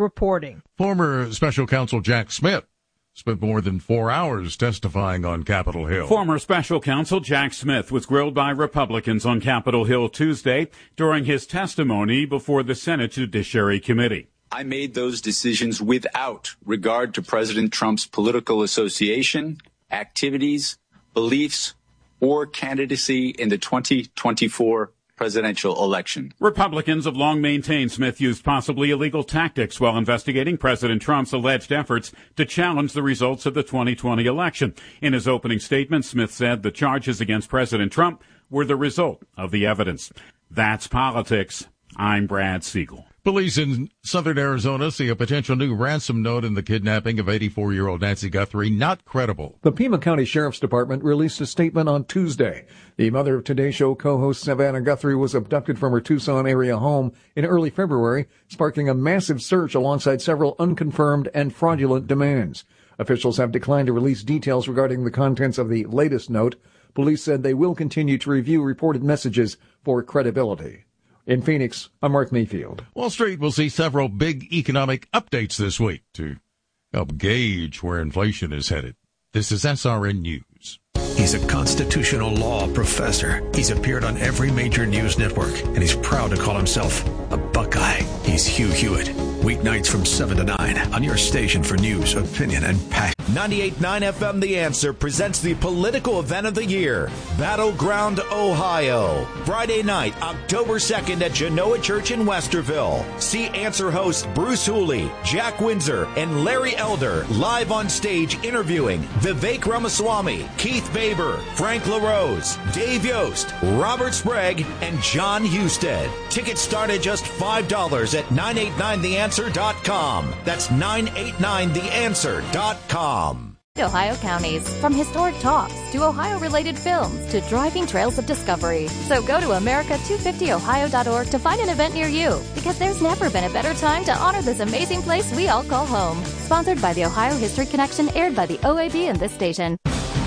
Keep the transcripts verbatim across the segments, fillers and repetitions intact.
reporting. Former Special Counsel Jack Smith spent more than four hours testifying on Capitol Hill. Former Special Counsel Jack Smith was grilled by Republicans on Capitol Hill Tuesday during his testimony before the Senate Judiciary Committee. I made those decisions without regard to President Trump's political association, activities, beliefs, or candidacy in the twenty twenty-four presidential election. Republicans have long maintained Smith used possibly illegal tactics while investigating President Trump's alleged efforts to challenge the results of the twenty twenty election. In his opening statement, Smith said the charges against President Trump were the result of the evidence. That's politics. I'm Brad Siegel. Police in southern Arizona see a potential new ransom note in the kidnapping of eighty-four-year-old Nancy Guthrie not credible. The Pima County Sheriff's Department released a statement on Tuesday. The mother of Today Show co-host Savannah Guthrie was abducted from her Tucson area home in early February, sparking a massive search alongside several unconfirmed and fraudulent demands. Officials have declined to release details regarding the contents of the latest note. Police said they will continue to review reported messages for credibility. In Phoenix, I'm Mark Mayfield. Wall Street will see several big economic updates this week to help gauge where inflation is headed. This is S R N News. He's a constitutional law professor. He's appeared on every major news network, and he's proud to call himself a Buckeye. He's Hugh Hewitt. Weeknights from seven to nine on your station for news, opinion, and passion. ninety-eight point nine F M The Answer presents the political event of the year, Battleground, Ohio. Friday night, October second at Genoa Church in Westerville. See Answer hosts Bruce Hooley, Jack Windsor, and Larry Elder live on stage interviewing Vivek Ramaswamy, Keith Baber, Frank LaRose, Dave Yost, Robert Sprague, and John Husted. Tickets start at just five dollars at nine eight nine the answer dot com. That's nine eight nine the answer dot com. Ohio counties, from historic talks to Ohio-related films to driving trails of discovery. So go to America two fifty ohio dot org to find an event near you, because there's never been a better time to honor this amazing place we all call home. Sponsored by the Ohio History Connection, aired by the O A B and this station.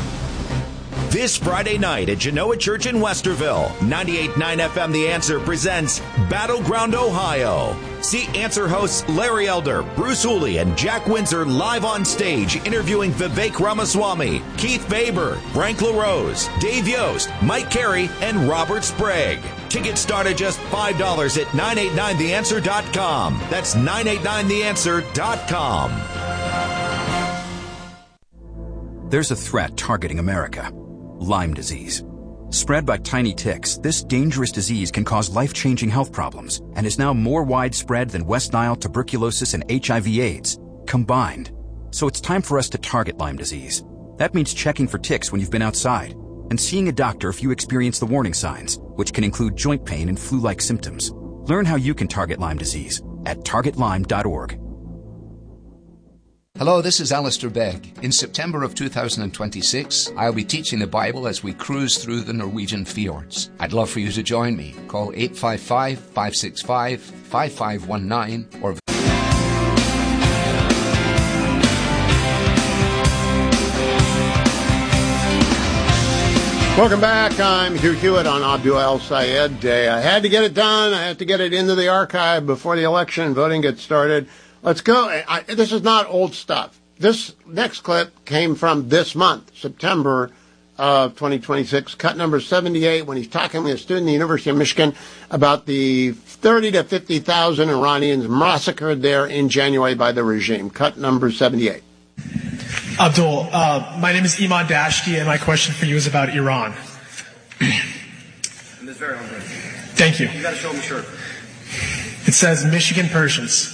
This Friday night at Genoa Church in Westerville, ninety-eight point nine F M The Answer presents Battleground, Ohio. See Answer hosts Larry Elder, Bruce Hooley, and Jack Windsor live on stage interviewing Vivek Ramaswamy, Keith Baber, Frank LaRose, Dave Yost, Mike Carey, and Robert Sprague. Tickets start at just five dollars at nine eight nine the answer dot com. That's nine eight nine the answer dot com. There's a threat targeting America. Lyme disease. Spread by tiny ticks, this dangerous disease can cause life-changing health problems and is now more widespread than West Nile, tuberculosis, and H I V AIDS combined. So it's time for us to target Lyme disease. That means checking for ticks when you've been outside and seeing a doctor if you experience the warning signs, which can include joint pain and flu-like symptoms. Learn how you can target Lyme disease at target lyme dot org. Hello, this is Alistair Begg. In September of two thousand twenty-six, I'll be teaching the Bible as we cruise through the Norwegian fjords. I'd love for you to join me. Call eight five five, five six five, five five one nine or Welcome back. I'm Hugh Hewitt on Abdul El Sayed Day. I had to get it done. I had to get it into the archive before the election. Voting gets started. Let's go. I, this is not old stuff. This next clip came from this month, September of twenty twenty-six, cut number seventy-eight, when he's talking with a student at the University of Michigan about the thirty to fifty thousand Iranians massacred there in January by the regime. Cut number seventy-eight. Abdul, uh, my name is Iman Dashki, and my question for you is about Iran. And this very humble. Thank you. You got to show me shirt. It says Michigan Persians.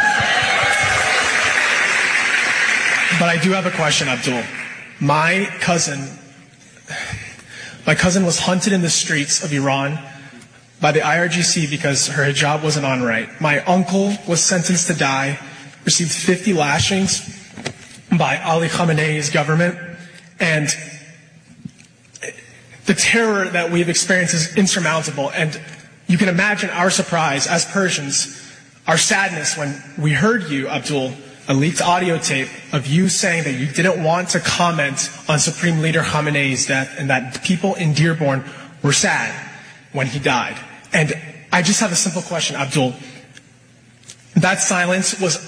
But I do have a question, Abdul. My cousin, my cousin was hunted in the streets of Iran by the I R G C because her hijab wasn't on right. My uncle was sentenced to die, received fifty lashings by Ali Khamenei's government, and the terror that we've experienced is insurmountable. And you can imagine our surprise as Persians, our sadness when we heard you, Abdul, a leaked audio tape of you saying that you didn't want to comment on Supreme Leader Khamenei's death and that people in Dearborn were sad when he died. And I just have a simple question, Abdul. That silence was